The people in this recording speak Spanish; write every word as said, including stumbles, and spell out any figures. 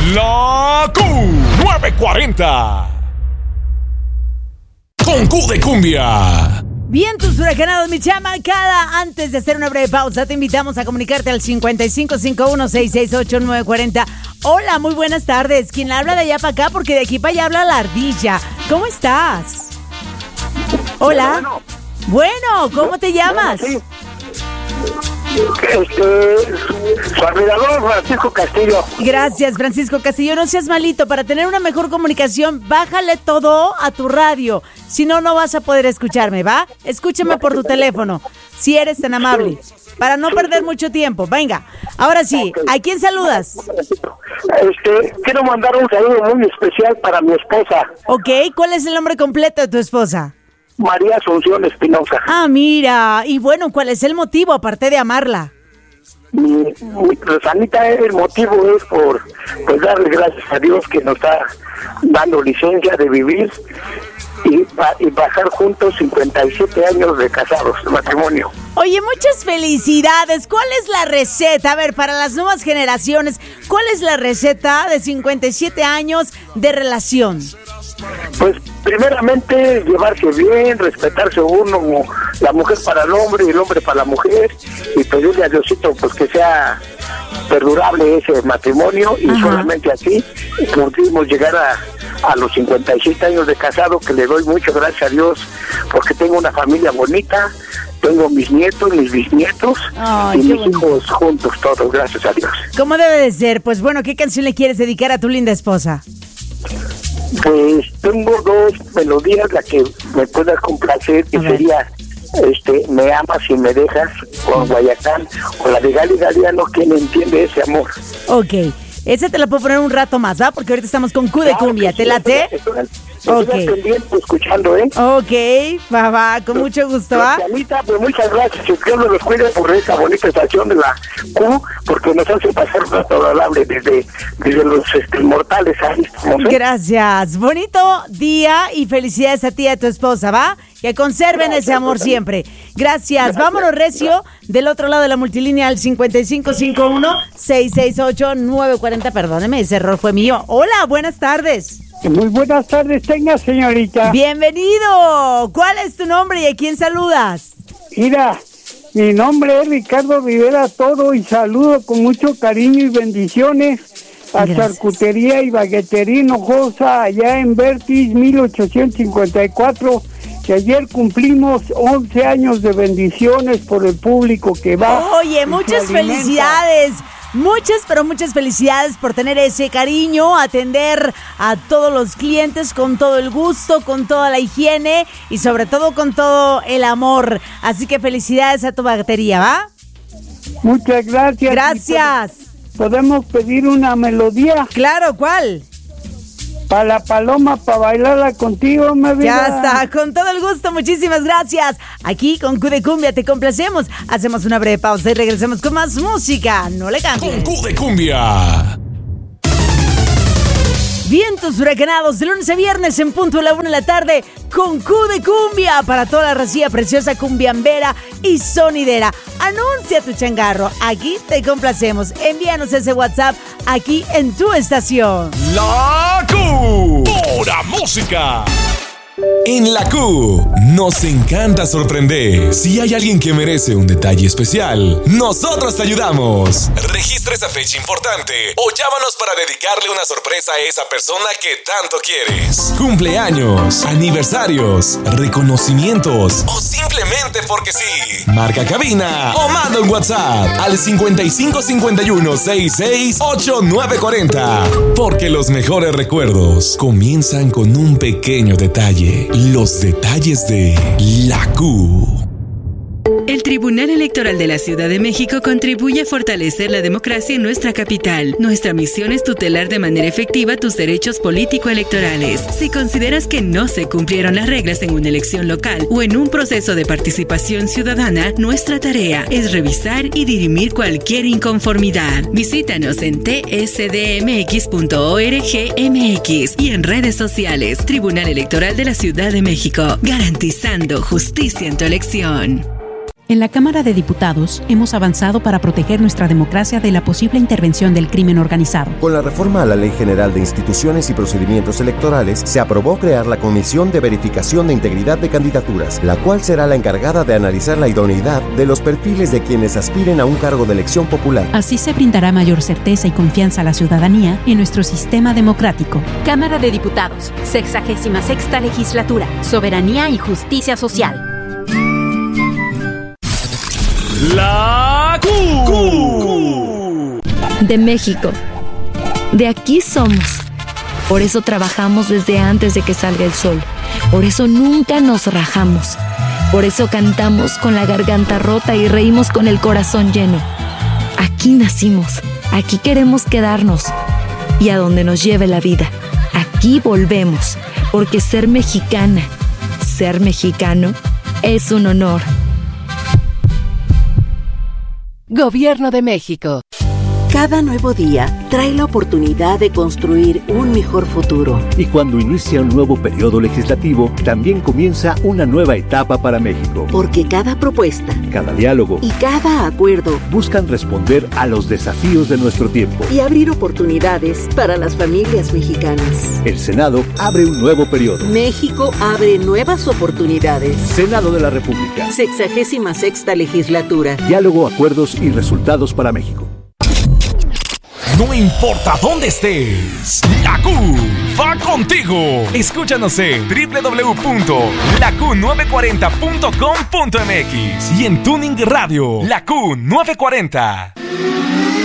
La Q nueve cuarenta. Con Q de Cumbia. Bien, tus huracanados, mi chamacada. Antes de hacer una breve pausa, te invitamos a comunicarte al cincuenta y cinco cincuenta y uno, sesenta y seis ochenta y nueve cuarenta. Hola, muy buenas tardes. ¿Quién habla de allá para acá? Porque de aquí para allá habla la ardilla. ¿Cómo estás? Hola. Bueno, bueno ¿cómo te llamas? Bueno, sí. Este, su admirador Francisco Castillo. Gracias, Francisco Castillo. No seas malito. Para tener una mejor comunicación, bájale todo a tu radio. Si no, no vas a poder escucharme, ¿va? Escúchame por tu teléfono, si eres tan amable, para no perder mucho tiempo. Venga, ahora sí, ¿a quién saludas? Este, quiero mandar un saludo muy especial para mi esposa. Ok, ¿cuál es el nombre completo de tu esposa? María Asunción Espinosa. Ah, mira, y bueno, ¿cuál es el motivo aparte de amarla? Mi, mi Rosanita, el motivo es por pues darle gracias a Dios que nos está dando licencia de vivir y, y pasar juntos cincuenta y siete años de casados, de matrimonio. Oye, muchas felicidades. ¿Cuál es la receta? A ver, para las nuevas generaciones, ¿cuál es la receta de cincuenta y siete años de relación? Pues primeramente llevarse bien, respetarse uno, la mujer para el hombre y el hombre para la mujer, y pedirle a Diosito pues que sea perdurable ese matrimonio. Y ajá, solamente así pudimos llegar a, a los cincuenta y siete años de casado, que le doy muchas gracias a Dios porque tengo una familia bonita, tengo mis nietos, mis bisnietos. Ay, y mis bonito. Hijos juntos todos, gracias a Dios. ¿Cómo debe de ser? Pues bueno, ¿qué canción le quieres dedicar a tu linda esposa? Pues tengo dos melodías, la que me puedas complacer, que sería este Me amas y me dejas, con Guayacán, o la de Gali Galiano, ¿quién entiende ese amor? Ok, esa te la puedo poner un rato más, ¿va? Porque ahorita estamos con Q de claro, Cumbia, ¿te sí, late? Estoy, estoy okay. pendiente, escuchando, ¿eh? Ok, va, va, con mucho gusto, ¿va? Anita, pues muchas gracias, y Dios nos cuide por esta bonita estación de la Q, porque nos hace pasar un rato agradable desde, desde los este, mortales ahí. ¿No sé? Gracias, bonito día y felicidades a ti y a tu esposa, ¿va? Que conserven gracias, ese amor siempre. Gracias. Gracias. Vámonos, Recio, del otro lado de la multilínea al cincuenta y cinco cincuenta y uno, sesenta y seis ochenta y nueve cuarenta. Perdóneme, ese error fue mío. Hola, buenas tardes. Muy buenas tardes, tenga, señorita. Bienvenido. ¿Cuál es tu nombre y a quién saludas? Mira, mi nombre es Ricardo Rivera Toro y saludo con mucho cariño y bendiciones a Gracias. Charcutería y Baguetería Hinojosa, allá en Vertis mil ochocientos cincuenta y cuatro, que ayer cumplimos once años de bendiciones por el público que va. Oye, muchas felicidades. Muchas, pero muchas felicidades por tener ese cariño, atender a todos los clientes con todo el gusto, con toda la higiene y sobre todo con todo el amor. Así que felicidades a tu batería, ¿va? Muchas gracias. Gracias. ¿Podemos pedir una melodía? Claro, ¿cuál? Para la paloma, para bailarla contigo, me vida. Ya está, con todo el gusto, muchísimas gracias. Aquí con Q de Cumbia te complacemos. Hacemos una breve pausa y regresamos con más música. No le cambies. Con Q de Cumbia. Vientos huracanados de lunes a viernes en punto de la una de la tarde con Q de Cumbia para toda la racía preciosa cumbiambera y sonidera. Anuncia tu changarro, aquí te complacemos. Envíanos ese WhatsApp aquí en tu estación. La Q, pura música. En la Q nos encanta sorprender. Si hay alguien que merece un detalle especial, nosotros te ayudamos. Registra esa fecha importante o llámanos para dedicarle una sorpresa a esa persona que tanto quieres. Cumpleaños, aniversarios, reconocimientos o simplemente porque sí. Marca cabina o manda un WhatsApp al cincuenta y cinco cincuenta y uno, sesenta y seis ochenta y nueve cuarenta. Porque los mejores recuerdos comienzan con un pequeño detalle. Los detalles de la Q. El Tribunal Electoral de la Ciudad de México contribuye a fortalecer la democracia en nuestra capital. Nuestra misión es tutelar de manera efectiva tus derechos político-electorales. Si consideras que no se cumplieron las reglas en una elección local o en un proceso de participación ciudadana, nuestra tarea es revisar y dirimir cualquier inconformidad. Visítanos en t s d m x punto org m x y en redes sociales. Tribunal Electoral de la Ciudad de México, garantizando justicia en tu elección. En la Cámara de Diputados hemos avanzado para proteger nuestra democracia de la posible intervención del crimen organizado. Con la reforma a la Ley General de Instituciones y Procedimientos Electorales, se aprobó crear la Comisión de Verificación de Integridad de Candidaturas, la cual será la encargada de analizar la idoneidad de los perfiles de quienes aspiren a un cargo de elección popular. Así se brindará mayor certeza y confianza a la ciudadanía en nuestro sistema democrático. Cámara de Diputados, sexagésima sexta legislatura, soberanía y justicia social. La Q. De México. De aquí somos. Por eso trabajamos desde antes de que salga el sol. Por eso nunca nos rajamos. Por eso cantamos con la garganta rota y reímos con el corazón lleno. Aquí nacimos. Aquí queremos quedarnos. Y a donde nos lleve la vida. Aquí volvemos. Porque ser mexicana, ser mexicano, es un honor. Gobierno de México. Cada nuevo día trae la oportunidad de construir un mejor futuro. Y cuando inicia un nuevo periodo legislativo, también comienza una nueva etapa para México. Porque cada propuesta, cada diálogo y cada acuerdo buscan responder a los desafíos de nuestro tiempo y abrir oportunidades para las familias mexicanas. El Senado abre un nuevo periodo. México abre nuevas oportunidades. Senado de la República. Sexagésima sexta legislatura. Diálogo, acuerdos y resultados para México. No importa dónde estés, la Q va contigo. Escúchanos en doble u doble u doble u punto la q nueve cuarenta punto com punto m x y en Tuning Radio, la Q nueve cuarenta.